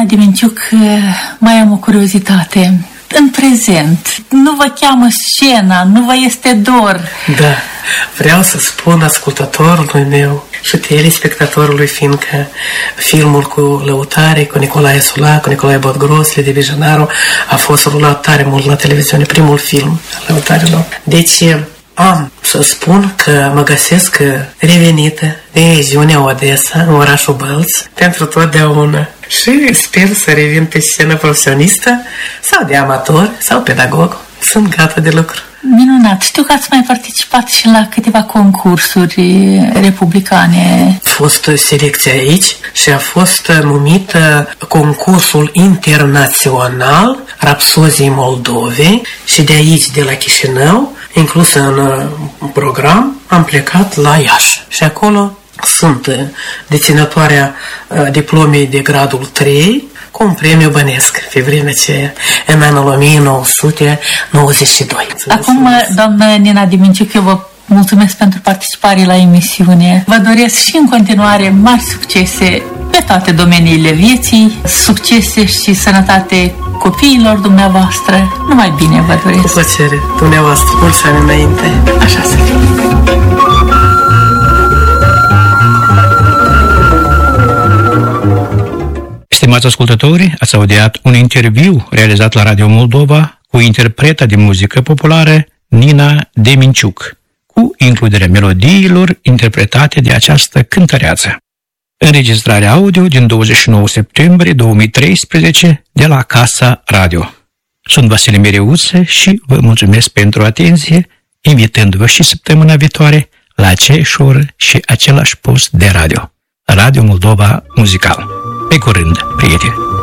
Diminciuc, mai am o curiozitate. În prezent, nu vă cheamă scena, nu vă este dor? Da, vreau să spun ascultătorului meu și telespectatorului, fiindcă filmul cu Lăutare, cu Nicolae Sula, cu Nicolae Botgros, Lidia Vigenaru, a fost rulat tare mult la televiziune, primul film al Lăutarilor. Deci am să spun că mă găsesc revenită din regiunea Odessa, în orașul Bălți, pentru totdeauna. Și sper să revin pe scenă profesionistă sau de amator sau pedagog. Sunt gata de lucru. Minunat! Știu că ați mai participat și la câteva concursuri republicane. A fost selecția aici și a fost numit concursul internațional Rapsozii Moldovei și de aici, de la Chișinău, inclus în program, am plecat la Iași. Și acolo sunt deținătoarea diplomei de gradul 3 cu un premiu bănesc pe vremea aceea, în anul 1992. Acum, doamnă Nina Diminciuc, eu vă mulțumesc pentru participare la emisiune. Vă doresc și în continuare mari succese pe toate domeniile vieții, succese și sănătate copiilor dumneavoastră. Numai bine vă doresc. Cu plăcere, dumneavoastră, mulți ani înainte. Așa să fie. Stimați ascultători, ați audiat un interviu realizat la Radio Moldova cu interpreta de muzică populară Nina Diminciuc, cu includerea melodiilor interpretate de această cântăreață. Înregistrarea audio din 29 septembrie 2013 de la Casa Radio. Sunt Vasile Mereuță și vă mulțumesc pentru atenție, invitându-vă și săptămâna viitoare la aceeași oră și același post de radio. Radio Moldova Muzical. Pe curând, prieteni!